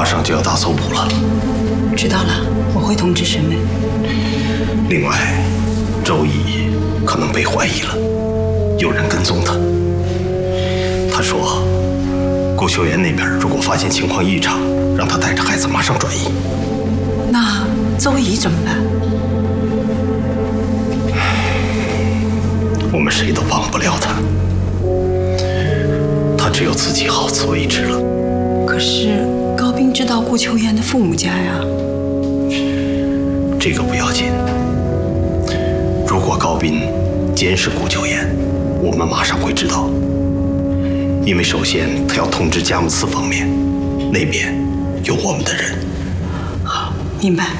马上就要大搜捕了。 知道了，我会通知审问。 另外，周乙可能被怀疑了，有人跟踪他。他说，顾秀妍那边如果发现情况异常，让他带着孩子马上转移。 那周乙怎么办？ 我们谁都帮不了他，他只有自己好自为之了。 可是高斌知道顾秋妍的父母家呀。 这个不要紧。如果高斌监视顾秋妍，我们马上会知道。因为首先他要通知佳木斯方面，那边有我们的人。 好，明白。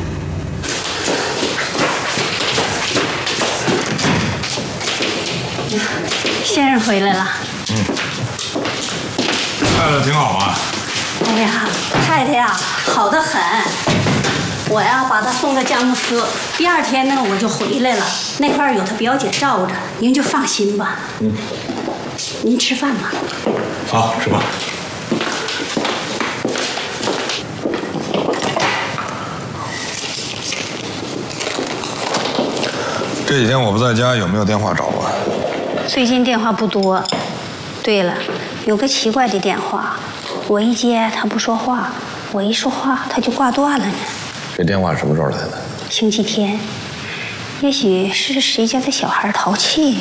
先生回来了。 太太挺好啊。 哎呀，太太呀，好得很。我呀把她送到佳木斯，第二天呢我就回来了。那块有她表姐罩着，您就放心吧。您吃饭吧。 好，吃吧。这几天我不在家，有没有电话找我？ 最近电话不多。对了，有个奇怪的电话，我一接他不说话，我一说话他就挂断了呢。 这电话什么时候来的？ 星期天。也许是谁家的小孩淘气。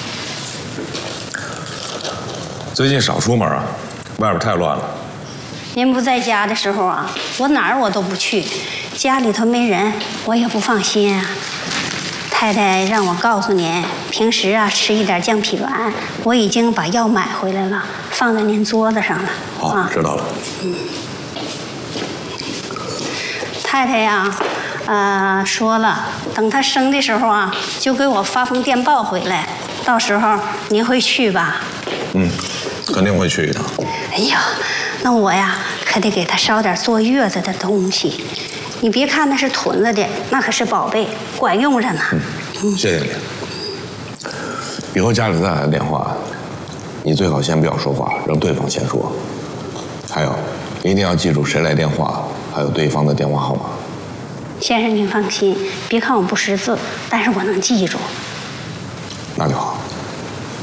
最近少出门啊，外边太乱了。 您不在家的时候啊，我哪儿我都不去，家里头没人，我也不放心啊。太太让我告诉您，平时啊吃一点降脾丸，我已经把药买回来了，放在您桌子上了。 好，知道了。 太太呀，说了，等她生的时候啊，就给我发封电报回来，到时候您会去吧？ 肯定会去一趟。 哎呀，那我呀可得给她烧点坐月子的东西。你别看那是屯子的，那可是宝贝，管用着呢。 谢谢你。以后家里再来电话，你最好先不要说话，让对方先说。还有，一定要记住谁来电话，还有对方的电话号码。 先生您放心，别看我不识字，但是我能记住。 那就好。